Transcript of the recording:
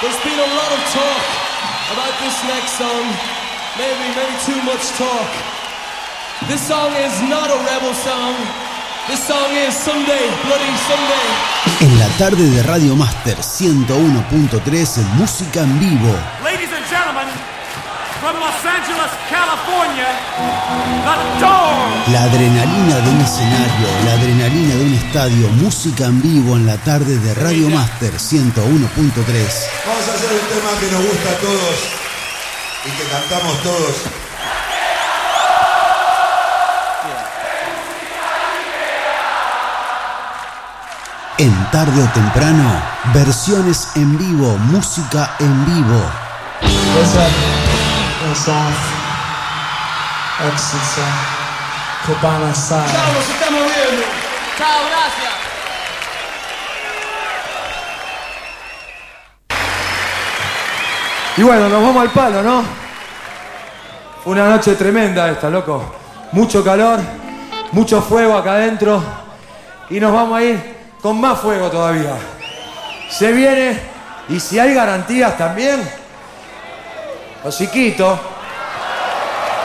There's been a lot of talk about this next song. Maybe too much talk. This song is not a rebel song. This song is Someday, Bloody Someday. En la tarde de Radio Master 101.3, música en vivo. Ladies and gentlemen, from Los Angeles, California, The Doors. La adrenalina de un escenario, la adrenalina de un estadio, música en vivo en la tarde de Radio Master 101.3. Vamos a hacer un tema que nos gusta a todos y que cantamos todos. En tarde o temprano, versiones en vivo, música en vivo. What's up? What's off? Exit Cubana Side. Chao, nos estamos viendo. Chao, gracias. Y bueno, nos vamos al palo, ¿no? Fue una noche tremenda esta, loco. Mucho calor, mucho fuego acá adentro. Y nos vamos a ir con más fuego todavía. Se viene, y si hay garantías también, los chiquitos